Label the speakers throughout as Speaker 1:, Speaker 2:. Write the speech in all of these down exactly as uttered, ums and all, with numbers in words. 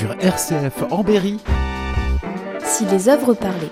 Speaker 1: sur R C F en Berry.
Speaker 2: Si les œuvres parlaient.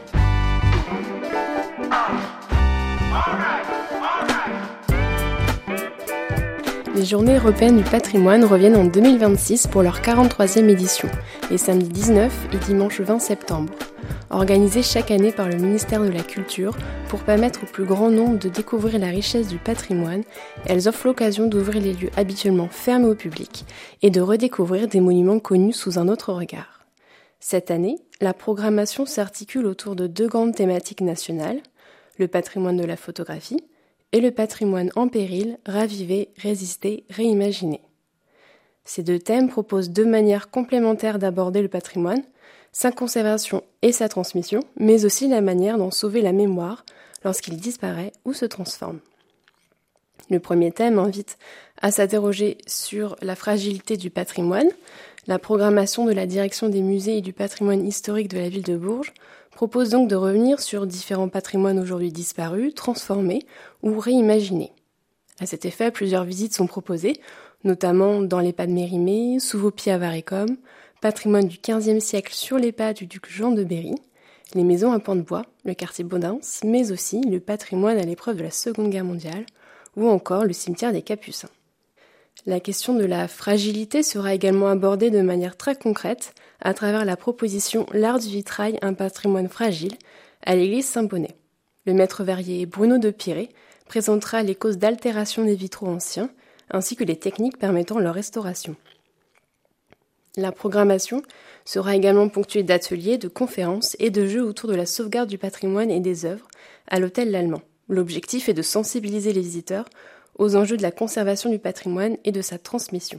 Speaker 2: Les Journées européennes du patrimoine reviennent en deux mille vingt-six pour leur quarante-troisième édition, les samedis dix-neuf et dimanche vingt septembre. Organisées chaque année par le ministère de la Culture pour permettre au plus grand nombre de découvrir la richesse du patrimoine, elles offrent l'occasion d'ouvrir les lieux habituellement fermés au public et de redécouvrir des monuments connus sous un autre regard. Cette année, la programmation s'articule autour de deux grandes thématiques nationales, le patrimoine de la photographie et le patrimoine en péril, raviver, résister, réimaginer. Ces deux thèmes proposent deux manières complémentaires d'aborder le patrimoine, sa conservation et sa transmission, mais aussi la manière d'en sauver la mémoire lorsqu'il disparaît ou se transforme. Le premier thème invite à s'interroger sur la fragilité du patrimoine. La programmation de la direction des musées et du patrimoine historique de la ville de Bourges propose donc de revenir sur différents patrimoines aujourd'hui disparus, transformés ou réimaginés. À cet effet, plusieurs visites sont proposées, notamment dans les pas de Mérimée, sous vos pieds à Varicom, patrimoine du quinzième siècle sur les pas du duc Jean de Berry, les maisons à pans de bois, le quartier Baudins, mais aussi le patrimoine à l'épreuve de la Seconde Guerre mondiale, ou encore le cimetière des Capucins. La question de la fragilité sera également abordée de manière très concrète à travers la proposition « L'art du vitrail, un patrimoine fragile » à l'église Saint-Bonnet. Le maître verrier Bruno de Piré présentera les causes d'altération des vitraux anciens ainsi que les techniques permettant leur restauration. La programmation sera également ponctuée d'ateliers, de conférences et de jeux autour de la sauvegarde du patrimoine et des œuvres à l'hôtel L'Allemand. L'objectif est de sensibiliser les visiteurs aux enjeux de la conservation du patrimoine et de sa transmission.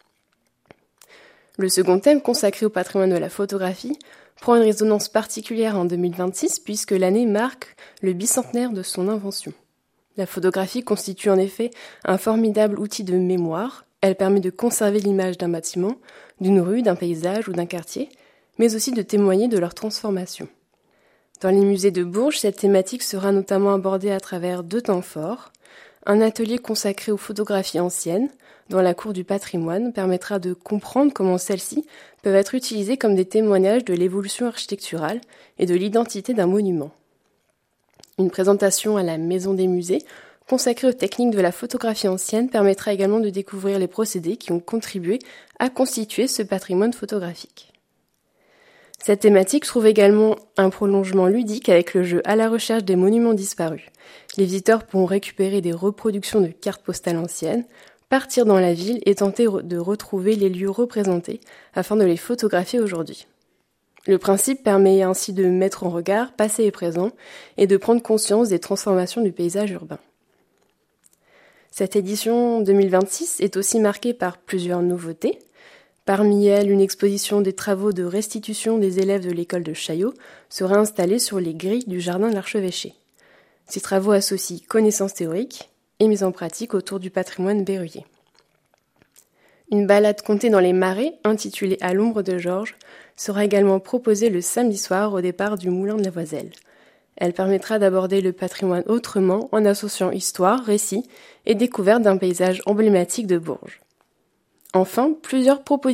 Speaker 2: Le second thème, consacré au patrimoine de la photographie, prend une résonance particulière en deux mille vingt-six puisque l'année marque le bicentenaire de son invention. La photographie constitue en effet un formidable outil de mémoire. Elle permet de conserver l'image d'un bâtiment, d'une rue, d'un paysage ou d'un quartier, mais aussi de témoigner de leur transformation. Dans les musées de Bourges, cette thématique sera notamment abordée à travers deux temps forts. Un atelier consacré aux photographies anciennes, dans la cour du patrimoine, permettra de comprendre comment celles-ci peuvent être utilisées comme des témoignages de l'évolution architecturale et de l'identité d'un monument. Une présentation à la Maison des musées, consacrée aux techniques de la photographie ancienne, permettra également de découvrir les procédés qui ont contribué à constituer ce patrimoine photographique. Cette thématique trouve également un prolongement ludique avec le jeu à la recherche des monuments disparus. Les visiteurs pourront récupérer des reproductions de cartes postales anciennes, partir dans la ville et tenter de retrouver les lieux représentés afin de les photographier aujourd'hui. Le principe permet ainsi de mettre en regard passé et présent et de prendre conscience des transformations du paysage urbain. Cette édition deux mille vingt-six est aussi marquée par plusieurs nouveautés. Parmi elles, une exposition des travaux de restitution des élèves de l'école de Chaillot sera installée sur les grilles du jardin de l'archevêché. Ces travaux associent connaissances théoriques et mise en pratique autour du patrimoine berruyer. Une balade contée dans les marais, intitulée « À l'ombre de Georges », sera également proposée le samedi soir au départ du moulin de la Voiselle. Elle permettra d'aborder le patrimoine autrement en associant histoire, récit et découverte d'un paysage emblématique de Bourges. Enfin, plusieurs propositions